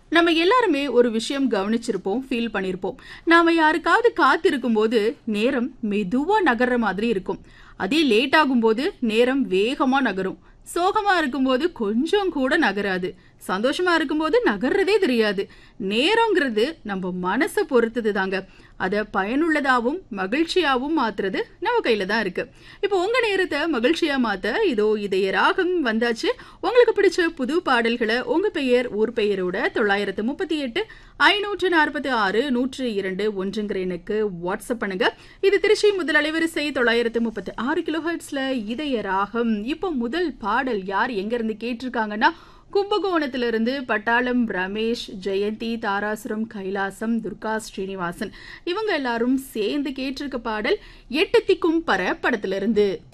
நம்ம எல்லாருமே ஒரு விஷயம் கவனிச்சிருப்போம், ஃபீல் பண்ணியிருப்போம். நாம யாருக்காவது காத்திருக்கும் போது நேரம் மெதுவா நகர்ற மாதிரி இருக்கும். அதே லேட் ஆகும்போது நேரம் வேகமா நகரும். சோகமா இருக்கும்போது கொஞ்சம் கூட நகராது. சந்தோஷமா இருக்கும்போது நகர்றதே தெரியாது. நேரங்கிறது நம்ம மனசை பொறுத்தது தாங்க. அதை பயனுள்ளதாவும் மகிழ்ச்சியாவும் மாத்துறது நம்ம கையில தான் இருக்கு. இப்போ உங்க நேரத்தை மகிழ்ச்சியா மாத்த இதோ இதய ராகம் வந்தாச்சு. உங்களுக்கு பிடிச்ச புது பாடல்களை உங்க பெயர் ஊர் பெயரோட 938 546 102 எனக்கு வாட்ஸ்அப் பண்ணுங்க. இது திருச்சி முதல் அலைவரிசை 936 கிலோஹெர்ட்ஸ்ல இதய ராகம். இப்போ முதல் பாடல் யார் எங்க இருந்து கேட்டிருக்காங்கன்னா, கும்பகோணத்திலிருந்து பட்டாளம் ரமேஷ், ஜெயந்தி, தாராசுரம், கைலாசம், துர்கா ஸ்ரீனிவாசன் இவங்க எல்லாரும் சேர்ந்து கேட்டிருக்க பாடல் எட்டு திக்கும் பர படத்திலிருந்து.